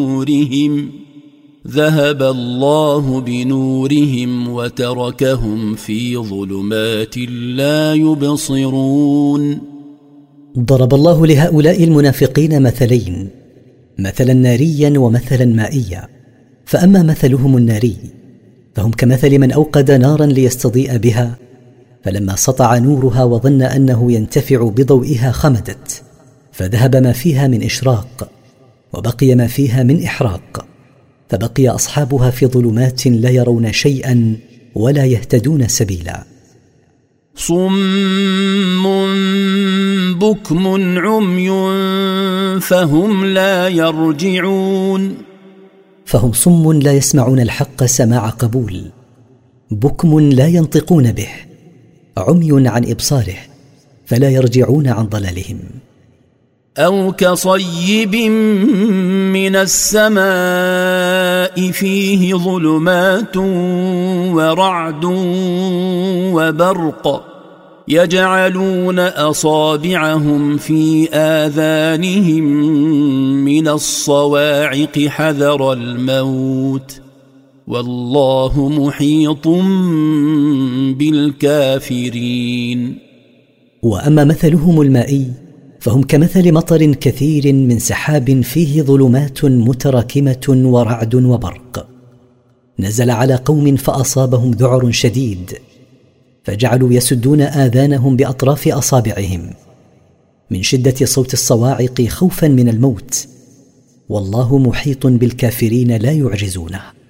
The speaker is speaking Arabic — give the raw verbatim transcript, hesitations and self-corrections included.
نورهم ذهب الله بنورهم وتركهم في ظلمات لا يبصرون. ضرب الله لهؤلاء المنافقين مثلين، مثلا ناريا ومثلا مائيا. فأما مثلهم الناري فهم كمثل من أوقد نارا ليستضيء بها، فلما سطع نورها وظن أنه ينتفع بضوئها خمدت، فذهب ما فيها من إشراق وبقي ما فيها من إحراق، فبقي أصحابها في ظلمات لا يرون شيئا ولا يهتدون سبيلا. صم بكم عمي فهم لا يرجعون. فهم صم لا يسمعون الحق سماع قبول، بكم لا ينطقون به، عمي عن إبصاره فلا يرجعون عن ضلالهم. أو كصيب من السماء فيه ظلمات ورعد وبرق يجعلون أصابعهم في آذانهم من الصواعق حذر الموت والله محيط بالكافرين. وأما مثلهم المائي فهم كمثل مطر كثير من سحاب فيه ظلمات متراكمة ورعد وبرق، نزل على قوم فأصابهم ذعر شديد، فجعلوا يسدون آذانهم بأطراف أصابعهم من شدة صوت الصواعق خوفا من الموت، والله محيط بالكافرين لا يعجزونه.